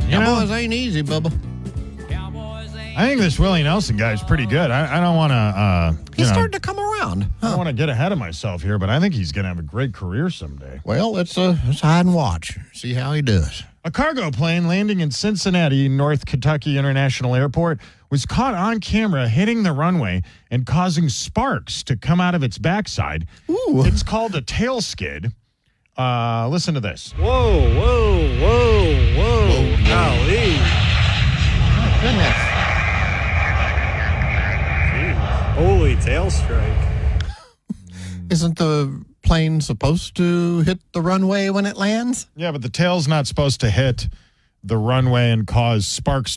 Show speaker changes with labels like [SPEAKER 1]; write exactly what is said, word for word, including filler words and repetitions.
[SPEAKER 1] You know,
[SPEAKER 2] Cowboys ain't easy, Bubba.
[SPEAKER 1] I think this Willie Nelson guy's pretty good. I, I don't want to, uh, you
[SPEAKER 2] He's
[SPEAKER 1] know,
[SPEAKER 2] starting to come around.
[SPEAKER 1] I
[SPEAKER 2] Huh.
[SPEAKER 1] don't want to get ahead of myself here, but I think he's going to have a great career someday.
[SPEAKER 2] Well, let's, uh, let's hide and watch. See how he does.
[SPEAKER 1] A cargo plane landing in Cincinnati, North Kentucky International Airport, was caught on camera hitting the runway and causing sparks to come out of its backside.
[SPEAKER 2] Ooh.
[SPEAKER 1] It's called a tail skid. Uh, listen to this.
[SPEAKER 3] Whoa, whoa, whoa, whoa. Golly.
[SPEAKER 2] Oh, goodness.
[SPEAKER 3] Jeez. Holy tail strike.
[SPEAKER 2] Isn't the plane supposed to hit the runway when it lands?
[SPEAKER 1] Yeah, but the tail's not supposed to hit the runway and cause sparks